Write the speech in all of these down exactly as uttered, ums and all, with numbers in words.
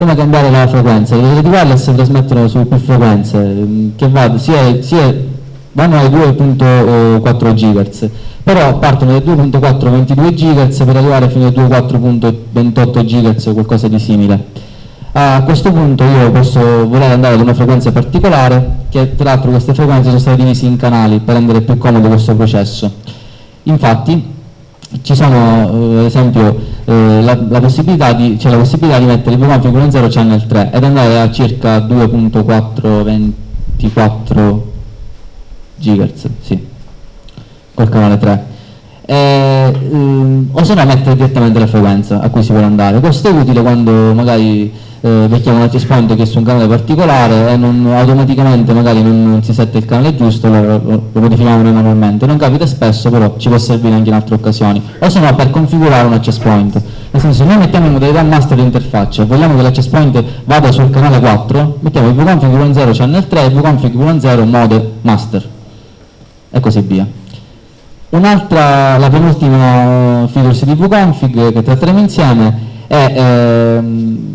Come cambiare la frequenza? Le reti wireless trasmettono su più frequenze, che va, sia, sia, vanno ai due virgola quattro gigahertz, però partono dai due virgola quattro ventidue gigahertz per arrivare fino ai due virgola quattro ventotto gigahertz o qualcosa di simile. A questo punto io posso voler andare ad una frequenza particolare, che tra l'altro queste frequenze sono state divise in canali per rendere più comodo questo processo. Infatti ci sono, ad esempio, eh, la, la possibilità di, c'è la possibilità di mettere il vconfig uno zero channel tre ed andare a circa due virgola quattro ventiquattro gigahertz, sì, col canale tre. Eh, ehm, o se no mettere direttamente la frequenza a cui si vuole andare. Questo è utile quando magari eh, becchiamo un access point che è su un canale particolare e non, automaticamente magari non, non si sette il canale giusto, lo, lo, lo modifichiamo noi manualmente. Non capita spesso, però ci può servire anche in altre occasioni. O se no per configurare un access point. Nel senso, se noi mettiamo in modalità master l'interfaccia e vogliamo che l'access point vada sul canale quattro, mettiamo il vconfig uno zero channel tre e il vconfig uno zero mode master e così via. Un'altra, la penultima features di vconfig che tratteremo insieme è, ehm,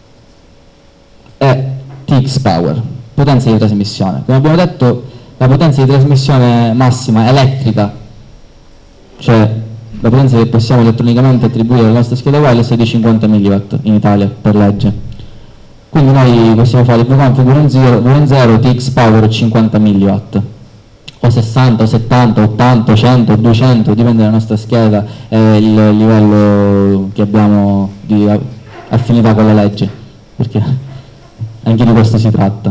è T X Power, potenza di trasmissione. Come abbiamo detto, la potenza di trasmissione massima elettrica, cioè la potenza che possiamo elettronicamente attribuire alle nostre schede wireless, è di cinquanta milliwatt in Italia per legge. Quindi noi possiamo fare il vconfig uno zero T X Power cinquanta milliwatt. O sessanta, o settanta, ottanta, cento, duecento, dipende dalla nostra scheda e il livello che abbiamo di affinità con la legge, perché anche di questo si tratta.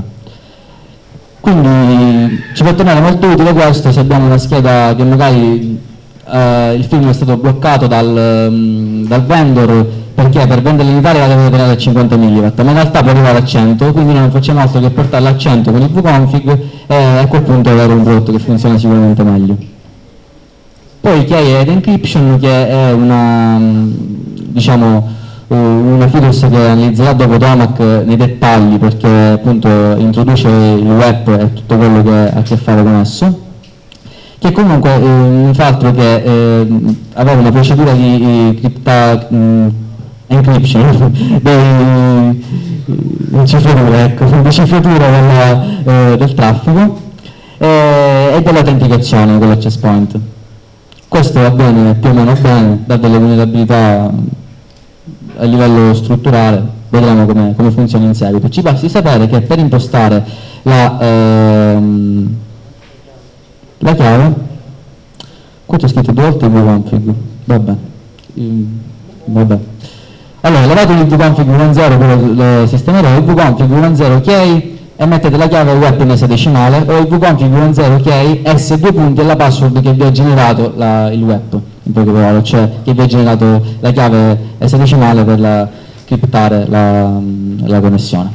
Quindi ci può tornare molto utile questo se abbiamo una scheda che magari eh, il film è stato bloccato dal, um, dal vendor, perché per venderla in Italia la devono tenere a cinquanta milliwatt, ma in realtà può arrivare a cento, quindi non facciamo altro che portarla a cento con il vconfig e a quel punto avere un prodotto che funziona sicuramente meglio. Poi Key Encryption, che è una, diciamo, una features che analizzerà dopo Tomac nei dettagli, perché appunto introduce il web e tutto quello che ha a che fare con esso, che comunque eh, non fa altro che eh, avere una procedura di, di cripta, mh, encryption, di cifratura, ecco, di cifratura della, eh, del traffico eh, e dell'autenticazione con l'access point. Questo va bene, più o meno bene, dà delle vulnerabilità a livello strutturale, vedremo come, come funziona in seguito. Ci basti sapere che per impostare la, ehm, la chiave, qua c'è scritto due volte il vconfig, vabbè, vabbè. Allora, levate il vconfig uno zero, quello lo sistemerò, il vconfig uno zero key e mettete la chiave web in esadecimale, o il vconfig uno zero key s due punti e la password che vi ha generato la, il web, in poche parole, cioè che vi ha generato la chiave esadecimale per la, criptare la, la connessione.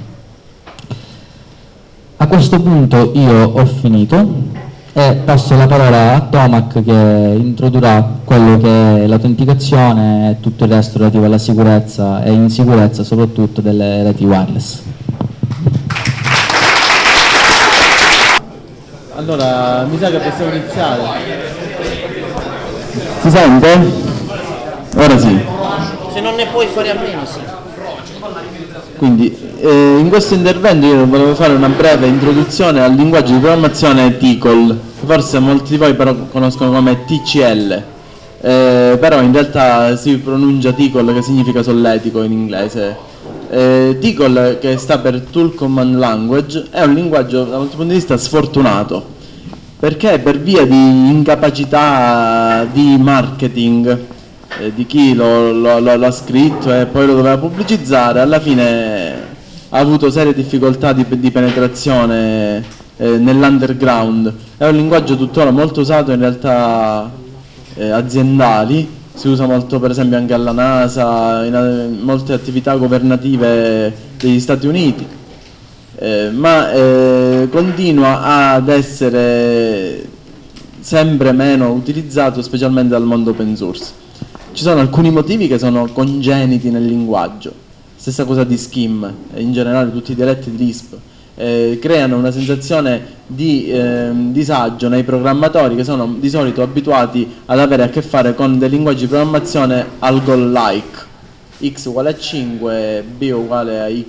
A questo punto io ho finito e passo la parola a Tomac, che introdurrà quello che è l'autenticazione e tutto il resto relativo alla sicurezza e insicurezza soprattutto delle reti wireless. Allora, mi sa che possiamo iniziare. Si sente? Ora sì. Se non ne puoi fare a meno, sì. Quindi, eh, in questo intervento io volevo fare una breve introduzione al linguaggio di programmazione T C L, forse molti di voi però conoscono come T C L, eh, però in realtà si pronuncia T C L, che significa solletico in inglese. Eh, T C L, che sta per Tool Command Language, è un linguaggio da un punto di vista sfortunato, perché per via di incapacità di marketing eh, di chi lo, lo, lo, lo ha scritto e poi lo doveva pubblicizzare, alla fine ha avuto serie difficoltà di, di penetrazione eh, nell'underground. È un linguaggio tuttora molto usato in realtà eh, aziendali, si usa molto per esempio anche alla NASA, in, in molte attività governative degli Stati Uniti, eh, ma eh, continua ad essere sempre meno utilizzato, specialmente dal mondo open source. Ci sono alcuni motivi che sono congeniti nel linguaggio, stessa cosa di Scheme e in generale tutti i dialetti di Lisp. Eh, creano una sensazione di eh, disagio nei programmatori, che sono di solito abituati ad avere a che fare con dei linguaggi di programmazione algo-like, x uguale a cinque, b uguale a